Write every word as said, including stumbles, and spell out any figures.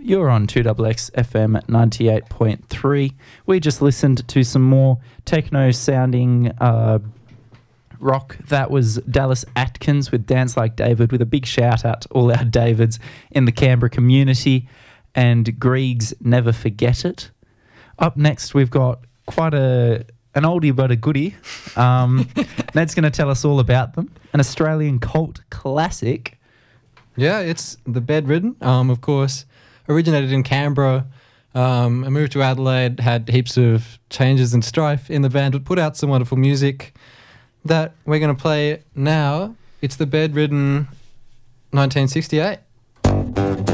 You're on two X X F M at ninety-eight point three. We just listened to some more techno-sounding uh, rock. That was Dallas Atkins with Dance Like David, with a big shout out to all our Davids in the Canberra community, and Grieg's Never Forget It. Up next, we've got quite a an oldie but a goodie. Um, Ned's going to tell us all about them. An Australian cult classic. Yeah, it's The Bedridden. Um, of course, originated in Canberra. Um, I moved to Adelaide, had heaps of changes and strife in the band, but put out some wonderful music that we're going to play now. It's The Bedridden nineteen sixty-eight.